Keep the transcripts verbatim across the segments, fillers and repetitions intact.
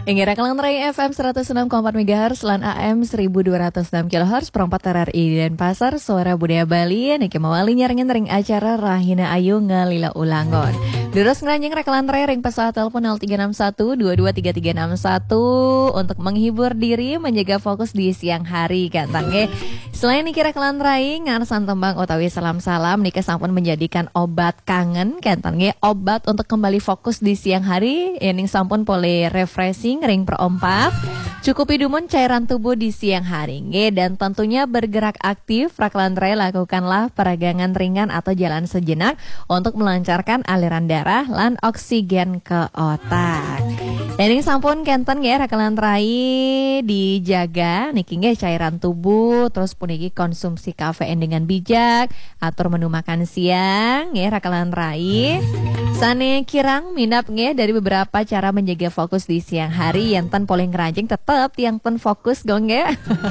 Ingira Kalangrai F M seratus enam koma empat megahertz lan A M seribu dua ratus enam kilohertz perempat R R I dan Pasar Suara Budaya Bali. Niki mawali nyaringin ring acara Rahina Ayu ngalila ulangon. Terus ngeranjing Kalangrai ring pesawat telepon nol tiga enam satu dua dua tiga tiga enam satu untuk menghibur diri menjaga fokus di siang hari kan tangge. Selain Niki Kalangrai ngarsan tembang utawi salam-salam Niki sampun menjadikan obat kangen kan tangge, obat untuk kembali fokus di siang hari ini sampun pole refreshing ring perompat, cukupi dumun cairan tubuh di siang hari nge, dan tentunya bergerak aktif. Raklantre lakukanlah peragangan ringan atau jalan sejenak untuk melancarkan aliran darah lan oksigen ke otak. Dan ini sampun kenten nge Raklantre dijaga niki nge cairan tubuh, terus puniki konsumsi kafein dengan bijak, atur menu makan siang nge Raklantre. Sane kirang minap nge dari beberapa cara menjaga fokus di siang hari yang ten poleng ngeranjing tetap yang ten fokus dong ya.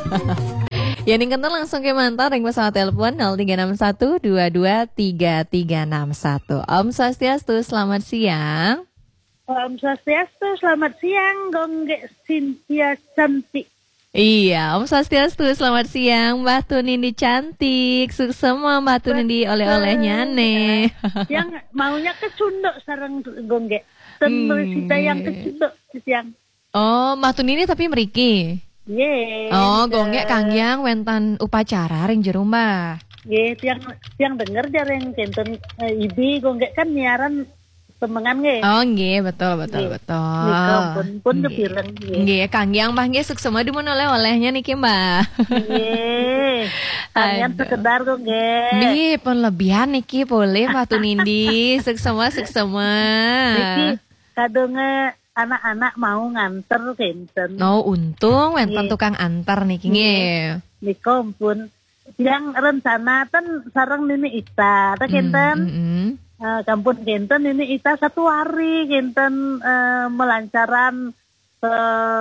Ya ning kental langsung ke mantau ring pesawat telepon nol tiga enam satu dua dua tiga tiga enam satu. Om Swastiastu, selamat siang. Om Swastiastu, selamat siang Gongge Cynthia cantik. Iya, Om Swastiastu, selamat siang Mbak Tunindi cantik. Sukses semua Mbak Tunindi oleh-olehnya nih. Yang maunya kecundok sarang Gongge. Tentu yang kecundok siang. Oh, Mbak Tunindi tapi meriki. Ye. Oh, Gongge kangyang wentan upacara ring jero Mbak. Ye, tiang tiang denger jareng kenten uh, ibi Gongge kan nyiaran temengan nge. Oh nggih, betul betul Nge. betul. Nika pun pun kepireng nge. Nggih, kangyang Mbah nggih sukses semua dumun oleh-olehnya niki Mbak. Ye. Kangen sekedar Gongge. Nggih, pun lebihan niki boleh Mbak Tunindi. Sukses semua, sukses semua. Niki kadonge anak-anak mau nganter kenten. No, untung wenten tukang antar niki nggih. Nika pun yang rencana kan sareng Nini Ita, ta kenten. Mm, mm, mm. Uh, kampung kenten ini Ita satu hari kenten uh, melancaran ke,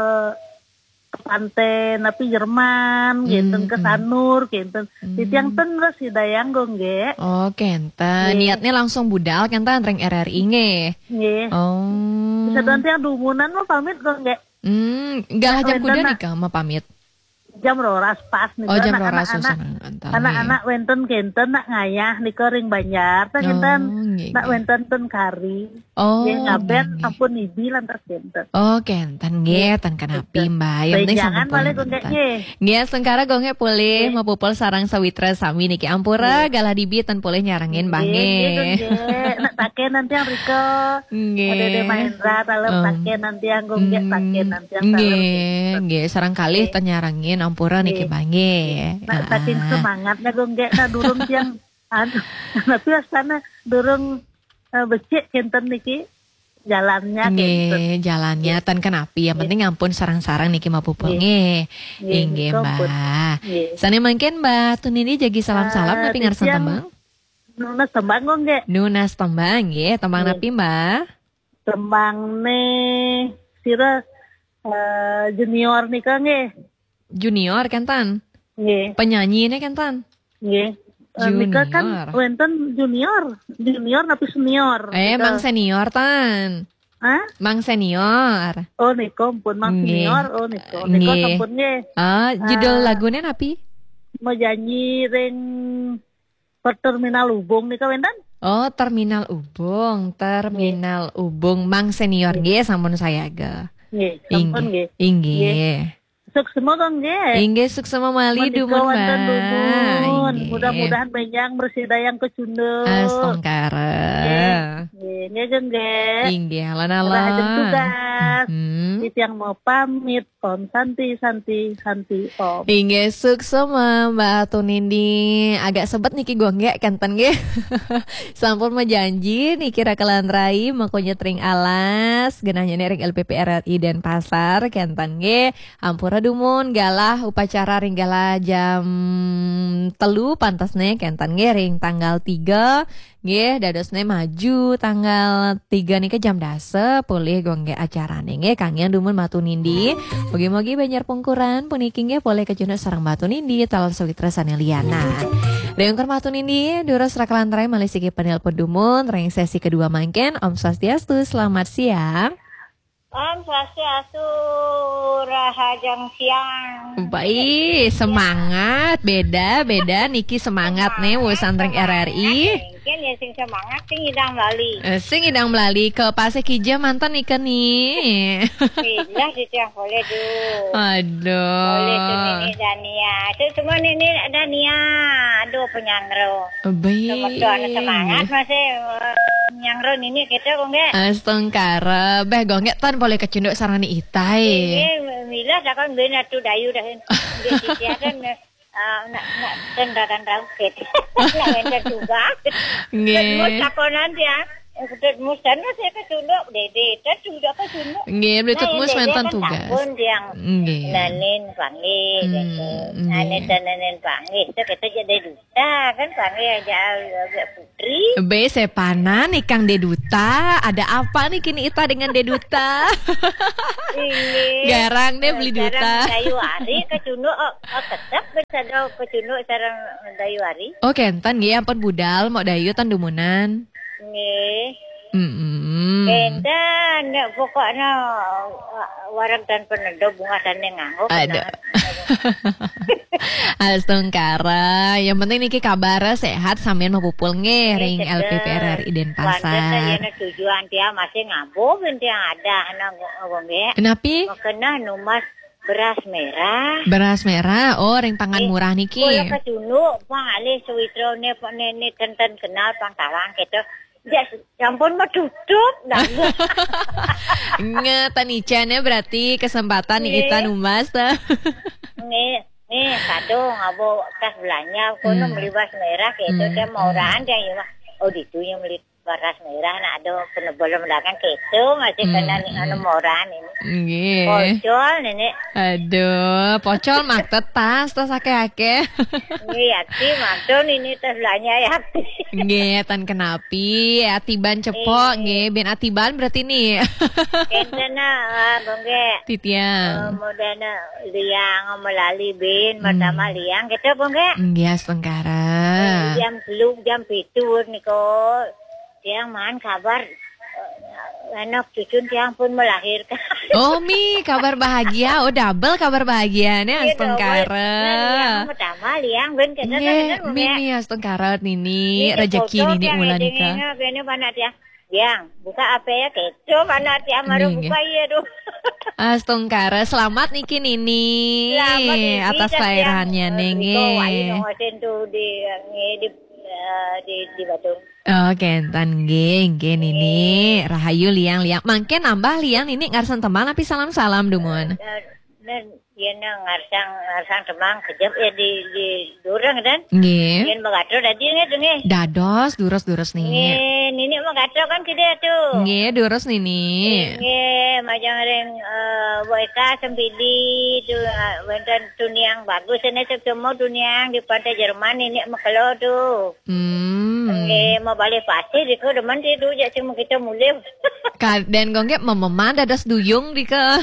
ke pantai napi Jerman, kenten Mm, ke Sanur, kenten mm. di tiang ten res hidayang Gongge. Oh, kenten. Nggih. Niatnya langsung budal kenten ring R R I nggih. Nggih. Oh. Bisa nanti yang dumunan mah pamit Gongge. Hmm, enggak jam kuda Wenten, nih Kak, mau pamit. Jam roras pas nih. Oh, jam anak- roras anak-anak susah antar. anak-anak wenten kenten nak ngayah di ring Banjar, ta kenten nggih, nak nggih. wenten ten kari. Oh, Nggih ngaben nggih. ampun ibi lantas kenten. Oh, kenten nggih, ten kanapi Mbak. Yang penting Jangan sampun balik nonton. Gongge nggih. Nggih, sengkara gonge pulih mau pupul sarang sawitra sami niki ampura galah dibi ten pulih nyarangin Mbah nggih. Nak take nanti yang Riko. Nggih. Ada de Mahendra talem Um, take nanti yang Gongge take nanti yang talem. Nggih, nggih, sarang kalih Nggih. ten nyarangin ampura niki Nggih. Mbah nggih. Nak saking Ah. semangatnya Gongge na durung tiang anu tapi asana durung uh, becik kenten niki jalannya kenten. Nggih, jalannya ten kenapi. Yang penting ampun sarang-sarang niki mah pupul nggih. Nggih, Nggih, niko pun. Mbak. Nggih. Sane mangken Mbak Tunini jagi salam-salam Ah, tapi ngarsan titiang tembang. Nunas tembang Gongge. Nunas tembang nggih, tembang Nggih. napi Mbak? Tembang ne sira uh, junior nika nggih. Junior kentan. Nggih. Penyanyi ini kentan. Nggih. Eh, Nika kan Junior. wenten junior, junior tapi senior. Eh, Nika. Mang senior tan. Hah? Mang senior. Oh Niko pun mang Nggih. senior, oh Niko. Niko Nggih. sampun nggih. Ah, judul Ah. lagunya napi? Mau janji ring per terminal Ubung nika wenten? Oh, Terminal Ubung, Terminal Ubung Mang senior nggih sampun saya ge. Nggih, sampun nggih. Inggih. Sukses semoga nggih. Inggih sukses mali Mandika dumun wonten Mbak. dumun. Inggih. Mudah-mudahan benjang bersidayang kecunduk. Astongkara. Nggih, nggih nggih. Inggih, Ora ada alon-alon. tugas. Hmm. Itu yang mau pamit, Om Santi, Santi, Santi, Om. Inggih sukses Mbak Tunindi. Agak sebet niki gonggek kenten nggih. Sampun menjanji niki rakalan rai makonya tring alas genahnya ring L P P R R I dan Pasar kenten nggih. Ampura dumun galah upacara ring galah jam telu pantasnya kenten nggih ring tanggal tiga nggih dadosne maju tanggal tiga nih ke jam dasa pulih gonggek acarane nggih kangen dumun Mbak Tunindi. Mugi-mugi banyak pungkuran puniki nggih boleh kejuna sareng Mbak Tunindi talon sawitra saneliana. Reungker Mbak Tunindi duros rakalantarai malisiki penelpon dumun ring sesi kedua mangken. Om Swastiastu, selamat siang. Om Swastiastu. hajang siang. Baik, semangat. Beda, beda. Niki semangat nih, Wusantreng R R I. Mungkin ya sing semangat sing idang Bali. Eh, Sing idang melali ke Pasir Kija mantan ikan nih. Bila situ yang boleh tuh. Aduh. Boleh tuh Nini Dania. Itu semua Nini Dania. Aduh penyangro. Baik. Sama tuh anak semangat masih uh, penyangro Nini kita kok enggak. Astengkara, beh gonggek tan boleh kecunduk sarang ni itai. Ini Mila dah kan benar tu dayu dah. Dia dia kan uh, nak nak tendakan rauket. Nak benda juga. Nge. Mau cakonan dia. Ketua musan saya kecunduk dede. Tak sudah kecunduk. Nge, beli tutmus mentan tugas. Pun yang Nge. nanin panggil Hmm, gitu. nge. Nanin dan nanin panggil. Itu kita jadi duta kan panggil aja agak putri. Be sepana nih Kang Deduta. Ada apa nih kini Ita dengan Deduta? Ini. Garang deh beli duta. Sarang dayu hari kecunduk. Oh, oh tetap bersadar kecunduk sarang dayu hari. Oh kentan nge ampun budal mau dayu tan dumunan. Nggih. Hmm. Endan pokoknya uh, warang dan penendo bunga dan nganggo. Ada. Astengkara, yang penting niki kabar sehat sampean mapupul nge ring L P P R R I Denpasar. Wanda tujuan dia masih ngabo binti yang ada anak gonge. Kenapi? Makanya numas beras merah. Beras merah, oh ring pangan murah niki. Kalau kecunduk, pang alih suwitro ne pak nene tenten kenal pang tawang gitu. Ya, campur mah tutup dah. Nge tanicanya berarti kesempatan nih Ita numas. Nih, nih kado ngabo kas belanja, kono beli beras merah gitu. Dia mau orang dia ya, oh itu yang beli beras merah, nah ada penebel mendakan gitu masih kena nih anu moran ini. Nggih. Pocol nenek. Aduh, pocol mak tas tas ake-ake. Nggih, ati maksud ini tas belanja ya. Nggih, tan kenapi, atiban cepok, nggih, ben atiban berarti nih. Kentena bongge. Titiang. Modana liang melali bin, pertama liang gitu bongge. Nggih, astengkara. Jam belum jam pitur niko. Tiang man kabar uh, anak cucu tiang pun melahirkan. Oh Mi, kabar bahagia, oh double kabar bahagianya astengkara. Yang pertama liang ben kena Nggih, Mi Mi astengkara nini rezeki nini ulah nikah. Ini mana tiang? Tiang, buka apa ya keco mana tiang baru buka ya tuh. Astengkara, selamat niki nini. Atas kelahirannya nenge. Wah, ini tuh di di di di Batu. Oh, kentan geng, gen ini rahayu liang-liang. Mangke nambah liang ini ngarsan teman tapi salam-salam dumun. Dan dia ngarsang ngarsang teman kejap ya di di durang dan. Nggih. Yen magatro dadi nge nge. Dados durus-durus nih. Nge, nini magatro kan kide tuh. Nggih, durus nini. Nge, majang reng eh boeka sembili tuh wonten tuniang bagus ini semua tuniang di pantai Jerman ini makelo tuh. Hmm. Nge, mau balik pasir di ko demen di tuh jadi mau kita mulai. Kaden gongge mememan dados duyung di ke.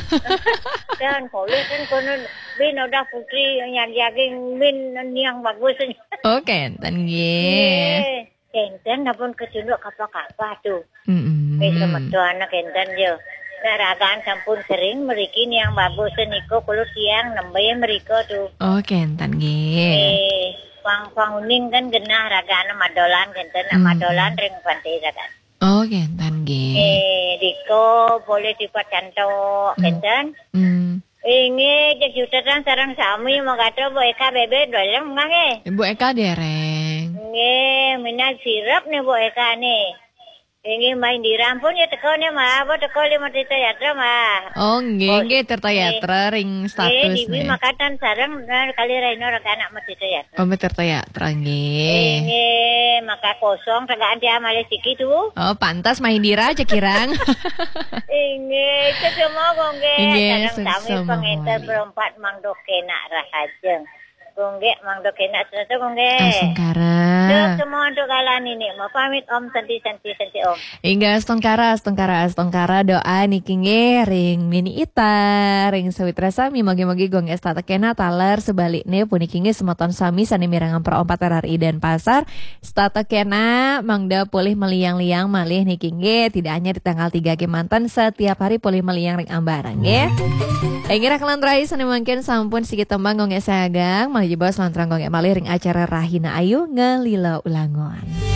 Dan boleh kan kono bin udah putri yang jaging bin yang bagus. Oh, kentan nggih. Kenten napun kecunduk kapa-kapa tuh. Heeh. Wis metu anak kenten yo. Nah, ragaan sampun sering meriki yang bagus niko kulo siang nembe meriko tuh. Oh, kentan nggih. Eh, pang-pang uning kan genah ragaan madolan kenten mm. madolan ring pantai ragaan. Oh, kentan nggih. Eh, diko boleh dipacanto kenten. Hmm. Ini kejutan sarang sami magato bo eka bebe dolang ngange. Ibu Eka dereng. Nge, minat sirap nih bo eka nih. Ini main di rampun ya teko nih mah, bo teko lima tita yatra mah. Oh, nggih nggih Tirta Yatra ring status Eh, di nih. makatan sarang kali raino raka anak mah tita yatra. Oh, Tirta Yatra nggih. Ini maka kosong ragaan dia male siki tuh. Oh, pantas Mahindira aja kirang. Ini semua gongge Nggih, sarang sami semua pangenter wali. berempat mang dok kena rahajeng. Gongge, mang do kena sesuatu gongge. Astongkara. Dok semua untuk kalian ini, mau pamit om senti senti senti om. Hingga astongkara, astongkara, astongkara doa nikinge ring Nini Ita, ring Sawitra Sami, mogi-mogi gong estata kena taler sebaliknya punikinge semoton sami sani mirangan perompat R R I dan pasar. Stata kena mangda pulih meliang-liang malih nikinge tidak hanya di tanggal tiga Kemanten, setiap hari pulih meliang ring ambarang ya. Engira kelan rai sani mungkin sampun sikit tembang gong sagang malih jebos lantrang gong malih ring acara Rahina Ayu ngelila ulangon.